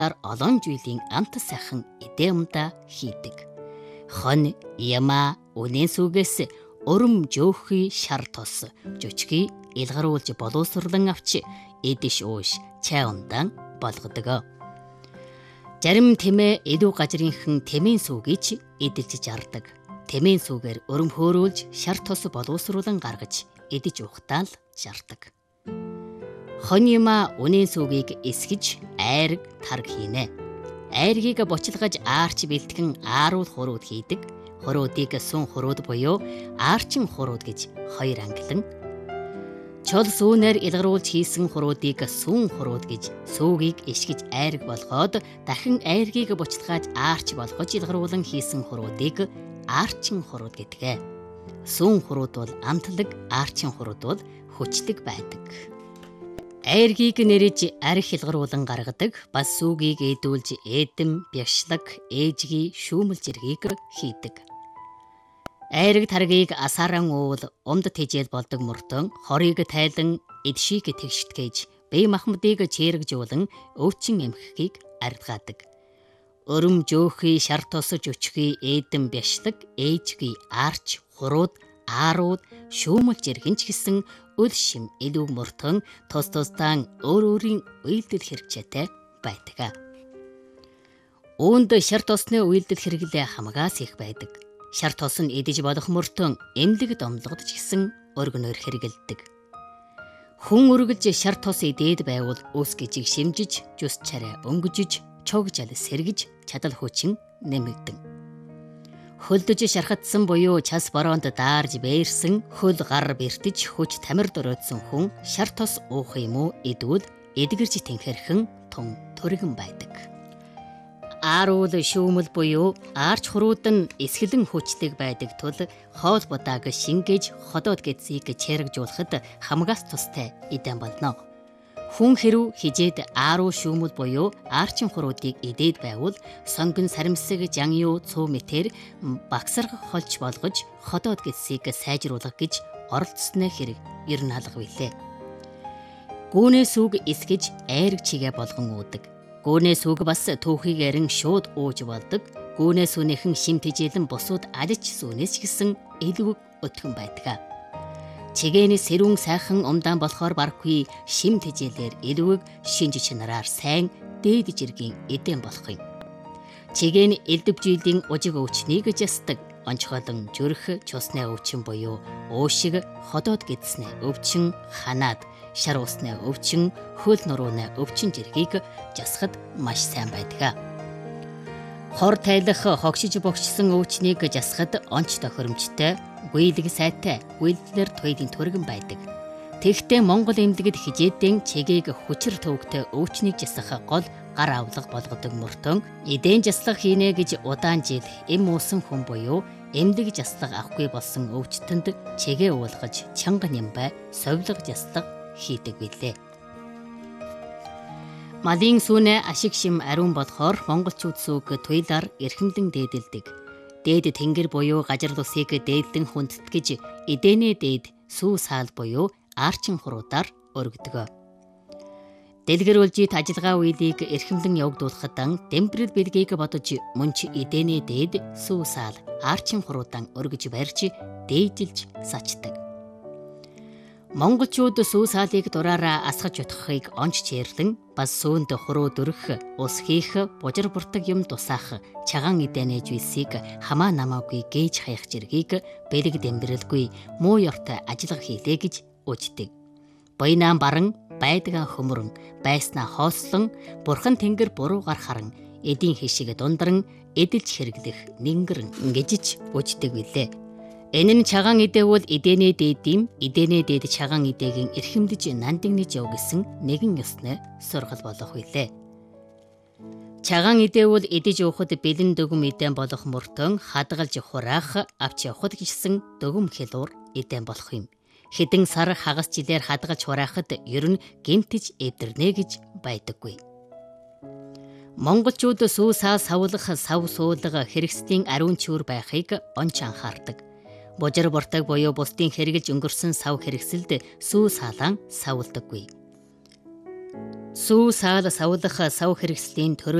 олон жилийн амт сайхан эдээмда хийдэг. Хон яма үнэн сүгээс өрөм жөөхий шар тос жөчгий илгаруулж боловсрлан авч эдэш ууш чай ундан болгодог. Зарим тэмээ эдүү гажрынхан тэмээн сүгийч эдэлж жардаг. Тэмээн сүгээр өрөм хөөрүүлж шар тос боловсруулан гаргаж эдэж ухтаал жардаг. Хонима үнэн сүгийг эсгэж айраг тарг хийнэ. Айргийг бочилгаж аарч бэлтгэн ааруул хурууд хийдэг. Хуруудыг сүн хурууд буюу аарчин хурууд гэж хоёр ангилан. Чол сүүнээр илгаруулж хийсэн хуруудыг сүн хурууд гэж сүүгийг эшгэж айраг болгоод дахин айргийг бочилгааж аарч болгож илгаруулан хийсэн хуруудыг аарчин хурууд гэдэг. Сүн хурууд бол амтлаг, аарчин хурууд бол хүчдэг байдаг. Айргийг нэрэж арх илгаруулан гаргадаг, бас сүүгийг эдүүлж эдэм, бяшлаг, ээжгийн шүүмэл зэргийг хийдэг. Айраг таргийг асааран уул умд тэжээл болдог мөртөн хорийг тайлан эдшийг тэгштгэж бие махбодыг чирэгжүүлэн өвчин эмхэхийг ардгаадаг. Өрөм жөөхий шар тосож өчгий эдэм бяшлаг ээжгүй аарч хурууд аарууд шүүмэл зэргэнч гэсэн үл шим элүүг мөртөн тус тусдaan өөр өөрийн уйлдэл хэрэгцээтэй байдаг. Үүнд шар тосны уйлдэл хэрэглээ хамгаас их байдаг. Шар тос нь эдэж болох мөртөн эмнэлэг домлогдож гисэн өргөнөөр хэрэгэлдэг. Хүн үргэлж шар тос эдээд байвал ус гижиг шимжиж, жүс царай өнгөжиж, чог жал сэргэж чадал хүчин нэмэгдэн. Хөлдөж шархатсан буюу час бороонд даарж бээрсэн хөл гар бэртэж хүч тамир дөрөөдсөн хүн шар тос уух юм уу эдвэл эдгэрж тэнхэрхэн тун төргөн байдаг. Ааруул шүүмэл буюу аарч хурууд нь эсгэлэн хүчдэг байдаг тул хоол будааг шингээж ходоод гэдсийг чирэгжүүлэхэд хамгаас тустай эдэм болно. Хүн хэрв хижээд ааруу шүүмэл буюу аарчин хуруудыг эдээд байвал сонгон саримсаг жан юу цуу мэтэр багсарга холж болгож ходоод гэдсийг сайжруулах гэж оролцсны хэрэг ер нь алга билээ. Гүүнээ сүг эсгэж айраг чигээ болгон уудаг. Гүүнээ сүг бас түүхийг арин шууд ууж болдог. Гүүнээ сүнийхэн шим тэжээлэн бусууд алж сүнээс гисэн элүүг өтгөн байдаг. Чигээний сэрүүн сайхан умдаан болохоор барахгүй шим тэжээлээр элүүг шинж чанараар сайн дээд жиргийн эдэм болох юм. Чигээний элдвжилийн ужиг өвчнийг жастдаг. Онцгойлон зүрх чусны өвчин буюу уушиг ходоод гэдснэ өвчин ханаад шар усны өвчин хөл нурууны өвчин зэргийг жасахад маш сайн байдаг. Хор тайлах хогшиж богчсон өвчнийг жасахад онц тохиромжтой гүйлэг сайтай үйлдэлэр туйлын төргөн байдаг. Тэгэхдээ Монгол эмнэлэгт хижээдэн чигийг хүчээр төвөгтэй өвчнийг жасах гол гар авлага болгодог мөртөн эдэн жаслага хийнэ гэж удаан жил эм уусан хүн буюу эмнэлэг жаслага авахгүй болсон өвчтөнд чигээ уулгаж чанга нямбай совилго жаслага хийдэг билээ. Малын сүнэ ашиг шим ариун болохоор монголчууд сүг туйлаар эрхэмлэн дээдэлдэг. Дээд тэнгэр буюу гажир тусыг дээдлэн хүндэтгэж эдэнэ дээд сүү саал буюу аарчин хуруудаар өргөдөг. Дэлгэрүүлжит ажиллагаа үйлийг эрхэмлэн явагдуулахад дембрэл бэлгийг бодож мөнч эдэнэ дээд сүү саал аарчин хуруудан өргөж барьж дээжилж сачдаг. Монголчууд сүү саалыг дураараа асгаж утгахыг онч чирлэн бас сүүнд хуруу дөрөх, ус хийх, бужир буртаг юм тусаах, чагаан эдэнэж висийг хамаа намаагүй гээж хаях зэргийг бэлэг дембрэлгүй муу ёртой ажиллага хийлээ гэж үждэг. Буйнаан баран, байдгаа хөмөрөн, байснаа хоослон, бурхан тэнгэр буруугаар харан, эдийн хишиг дундран, эдэлж хэрэглэх нингэрэн гижиж үждэг билээ. Энэ нь чагаан эдэвүүл эдэнэ дээдэм, эдэнэ дээд чагаан эдэгийн эрхэмдэж нандинэж яв гэсэн нэгэн ёсны сургал болох билээ. Чагаан эдэвүүл эдэж уухад бэлэн дөгөм эдэн болох мөртөн хадгалж хураах авч явахд гисэн дөгөм хэлуур эдэн болох юм. Хэдэн сар хагас жилээр хадгалж хураахад ер нь гэмтэж эвдэрнэ гэж байдаггүй. Монголчууд сүү саа савлах сав суулга хэрэгслийн ариун чүүр байхыг онч анхаардаг. Бужир буртаг буюу бусдын хэрэгжилж өнгөрсөн сав хэрэгсэлд сүү саалан савлдаггүй. Сүү саал савлах сав хэрэгслийн